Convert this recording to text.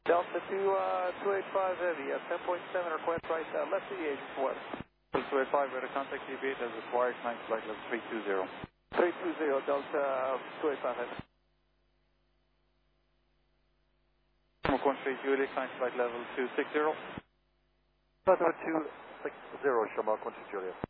Delta 285 Heavy, 10.7 request right left of the agent for weather. 285 ready to contact DB8 as required, climb flight level 320. 320 Delta 285 Heavy. Shamrock 13 Juliet, climb flight level 260. Flight level 260, Shamrock 13 Juliet.